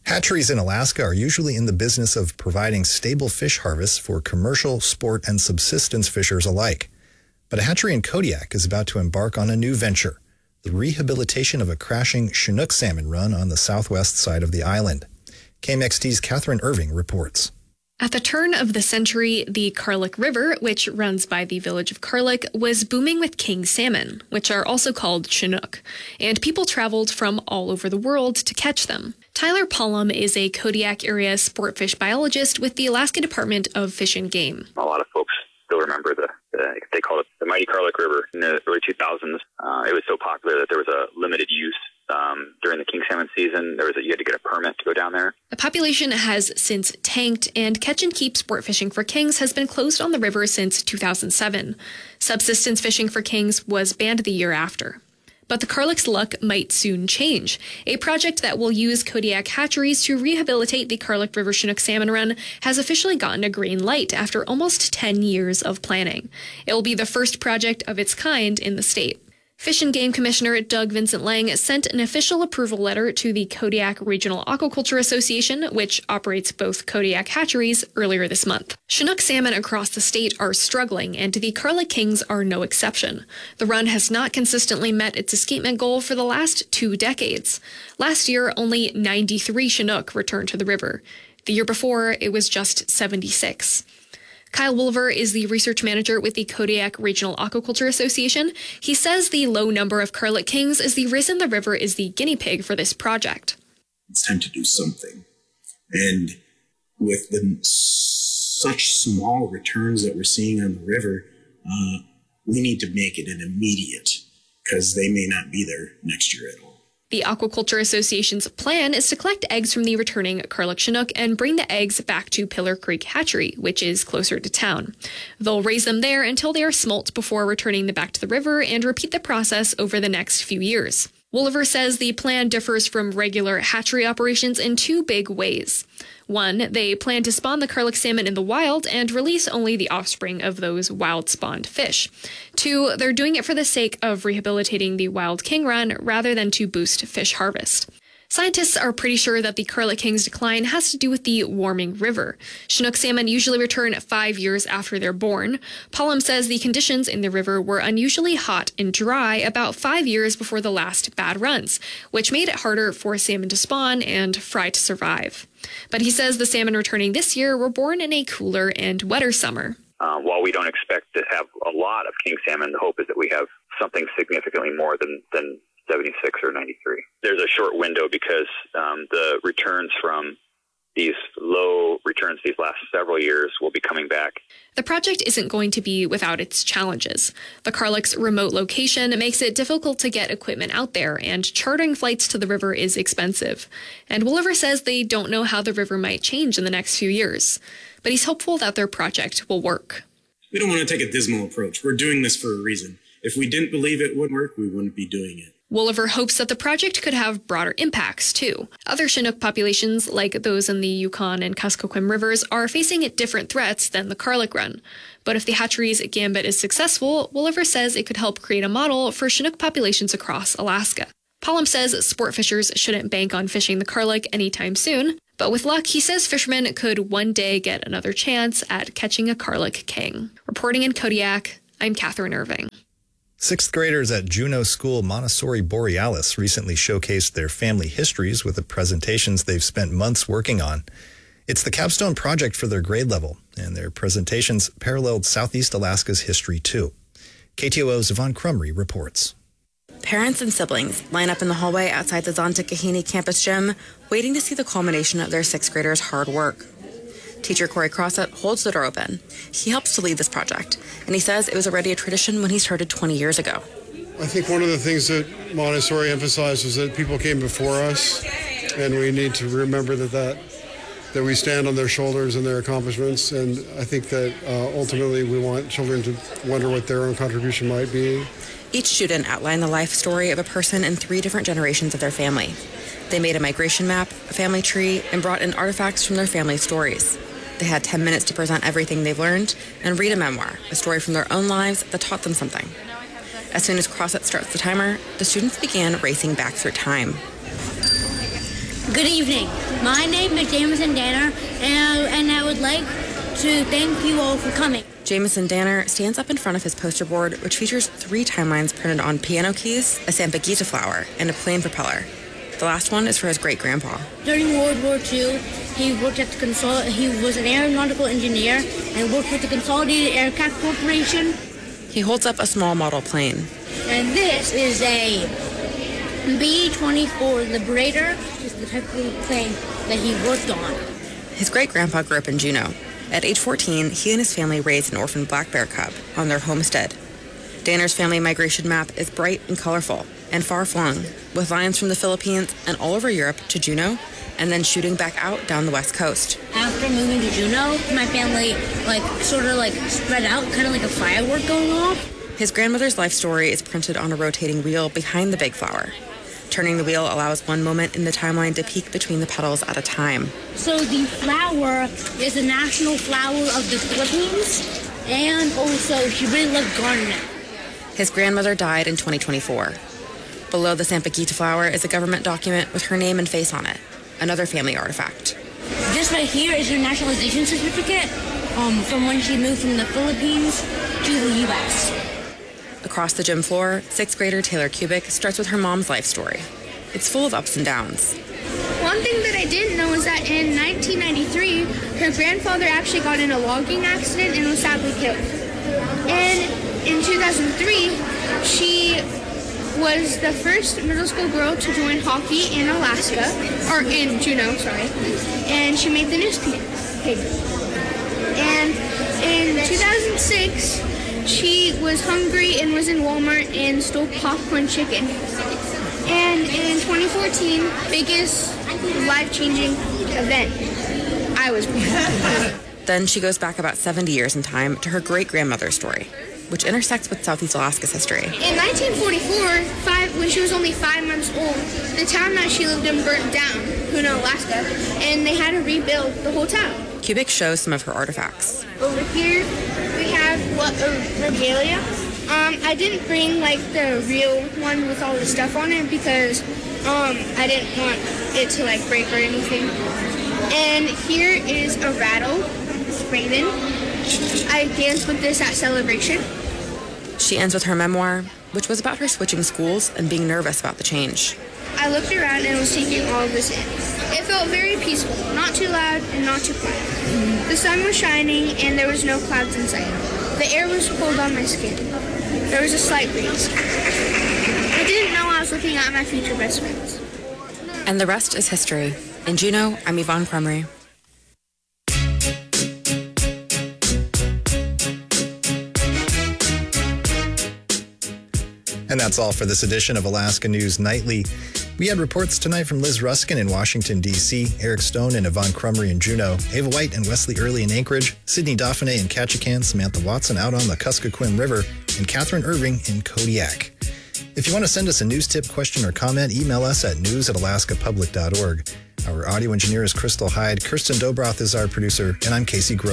Hatcheries in Alaska are usually in the business of providing stable fish harvests for commercial, sport, and subsistence fishers alike. But a hatchery in Kodiak is about to embark on a new venture, the rehabilitation of a crashing Chinook salmon run on the southwest side of the island. KMXT's Catherine Irving reports. At the turn of the century, the Karluk River, which runs by the village of Karluk, was booming with king salmon, which are also called Chinook, and people traveled from all over the world to catch them. Tyler Pollum is a Kodiak area sportfish biologist with the Alaska Department of Fish and Game. A lot of folks still remember they call it the mighty Karluk River in the early 2000s. It was so popular that there was a limited use during the king salmon season. You had to get a permit to go down there. The population has since tanked, and catch and keep sport fishing for kings has been closed on the river since 2007. Subsistence fishing for kings was banned the year after. But the Karluk's luck might soon change. A project that will use Kodiak hatcheries to rehabilitate the Karluk River Chinook salmon run has officially gotten a green light after almost 10 years of planning. It will be the first project of its kind in the state. Fish and Game Commissioner Doug Vincent Lang sent an official approval letter to the Kodiak Regional Aquaculture Association, which operates both Kodiak hatcheries, earlier this month. Chinook salmon across the state are struggling, and the Karluk Kings are no exception. The run has not consistently met its escapement goal for the last 2 decades. Last year, only 93 Chinook returned to the river. The year before, it was just 76. Kyle Wolver is the research manager with the Kodiak Regional Aquaculture Association. He says the low number of Karluk Kings is the reason the river is the guinea pig for this project. It's time to do something. And with such small returns that we're seeing on the river, we need to make it an immediate, because they may not be there next year at all. The Aquaculture Association's plan is to collect eggs from the returning Karluk Chinook and bring the eggs back to Pillar Creek Hatchery, which is closer to town. They'll raise them there until they are smolt before returning them back to the river and repeat the process over the next few years. Wolver says the plan differs from regular hatchery operations in 2 big ways. 1, they plan to spawn the Karluk salmon in the wild and release only the offspring of those wild-spawned fish. 2, they're doing it for the sake of rehabilitating the wild king run rather than to boost fish harvest. Scientists are pretty sure that the Karluk King's decline has to do with the warming river. Chinook salmon usually return 5 years after they're born. Pollum says the conditions in the river were unusually hot and dry about 5 years before the last bad runs, which made it harder for salmon to spawn and fry to survive. But he says the salmon returning this year were born in a cooler and wetter summer. While we don't expect to have a lot of king salmon, the hope is that we have something significantly more than 76 or 93. There's a short window because the returns from these low returns these last several years will be coming back. The project isn't going to be without its challenges. The Karluk's remote location makes it difficult to get equipment out there, and chartering flights to the river is expensive. And Wolver says they don't know how the river might change in the next few years, but he's hopeful that their project will work. We don't want to take a dismal approach. We're doing this for a reason. If we didn't believe it would work, we wouldn't be doing it. Wolver hopes that the project could have broader impacts, too. Other Chinook populations, like those in the Yukon and Kuskokwim rivers, are facing different threats than the Karluk run. But if the hatchery's gambit is successful, Wolver says it could help create a model for Chinook populations across Alaska. Pollum says sport fishers shouldn't bank on fishing the Karluk anytime soon, but with luck, he says fishermen could one day get another chance at catching a Karluk king. Reporting in Kodiak, I'm Catherine Irving. 6th graders at Juneau School Montessori Borealis recently showcased their family histories with the presentations they've spent months working on. It's the capstone project for their grade level, and their presentations paralleled Southeast Alaska's history too. KTOO's Yvonne Crumry reports. Parents and siblings line up in the hallway outside the Zonta Kahini campus gym, waiting to see the culmination of their 6th graders' hard work. Teacher Corey Crossett holds the door open. He helps to lead this project, and he says it was already a tradition when he started 20 years ago. I think one of the things that Montessori emphasized was that people came before us, and we need to remember that we stand on their shoulders and their accomplishments, and I think that ultimately we want children to wonder what their own contribution might be. Each student outlined the life story of a person in 3 different generations of their family. They made a migration map, a family tree, and brought in artifacts from their family stories. They had 10 minutes to present everything they've learned and read a memoir, a story from their own lives that taught them something. As soon as Crossett starts the timer, the students began racing back through time. Good evening. My name is Jameson Danner, and I would like to thank you all for coming. Jameson Danner stands up in front of his poster board, which features 3 timelines printed on piano keys, a Sampaguita flower, and a plane propeller. The last one is for his great-grandpa. During World War II, he worked at he was an aeronautical engineer and worked with the Consolidated Aircraft Corporation. He holds up a small model plane. And this is a B-24 Liberator. This is the type of plane that he worked on. His great-grandpa grew up in Juneau. At age 14, he and his family raised an orphan black bear cub on their homestead. Danner's family migration map is bright and colorful and far-flung, with lines from the Philippines and all over Europe to Juneau, and then shooting back out down the west coast. After moving to Juneau, my family sort of spread out, kind of like a firework going off. His grandmother's life story is printed on a rotating wheel behind the big flower. Turning the wheel allows one moment in the timeline to peek between the petals at a time. So the flower is the national flower of the Philippines, and also she really loved gardening. His grandmother died in 2024. Below the Sampaguita flower is a government document with her name and face on it, another family artifact. This right here is her naturalization certificate from when she moved from the Philippines to the U.S. Across the gym floor, 6th grader Taylor Kubik starts with her mom's life story. It's full of ups and downs. One thing that I didn't know is that in 1993, her grandfather actually got in a logging accident and was sadly killed. And in 2003, she was the first middle school girl to join hockey in Alaska, or in Juneau, sorry, and she made the newspaper. And in 2006, she was hungry and was in Walmart and stole popcorn chicken. And in 2014, biggest life-changing event, I was born. Then she goes back about 70 years in time to her great-grandmother's story, which intersects with Southeast Alaska's history. In 1944, when she was only 5 months old, the town that she lived in burnt down, Juneau, Alaska, and they had to rebuild the whole town. Kubik shows some of her artifacts. Over here, we have regalia. I didn't bring the real one with all the stuff on it because I didn't want it to break or anything. And here is a rattle, Raven. I danced with this at Celebration. She ends with her memoir, which was about her switching schools and being nervous about the change. I looked around and was taking all of this in. It felt very peaceful, not too loud and not too quiet. The sun was shining and there was no clouds in sight. The air was cold on my skin. There was a slight breeze. I didn't know I was looking at my future best friends. And the rest is history. In Juneau, I'm Yvonne Crumry. And that's all for this edition of Alaska News Nightly. We had reports tonight from Liz Ruskin in Washington, D.C., Eric Stone and Yvonne Crumry in Juneau, Ava White and Wesley Early in Anchorage, Sydney Dauphiné in Ketchikan, Samantha Watson out on the Kuskokwim River, and Catherine Irving in Kodiak. If you want to send us a news tip, question, or comment, email us at news@alaskapublic.org. Our audio engineer is Crystal Hyde, Kirsten Dobroth is our producer, and I'm Casey Gross.